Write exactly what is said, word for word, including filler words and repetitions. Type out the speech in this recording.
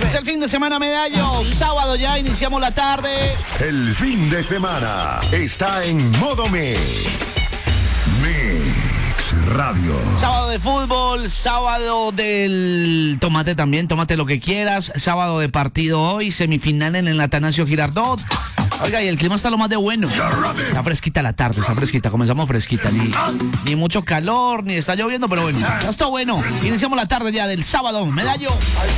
Es el fin de semana, Medallo. Sábado ya iniciamos la tarde. El fin de semana está en modo Mix. Mix Radio. Sábado de fútbol, sábado del tomate también, tómate lo que quieras. Sábado de partido hoy, semifinal en el Atanasio Girardot. Oiga, y el clima está lo más de bueno. Está fresquita la tarde, está fresquita, comenzamos fresquita. Ni, ni mucho calor, ni está lloviendo, pero bueno, ya está bueno. Iniciamos la tarde ya del sábado, Medallo.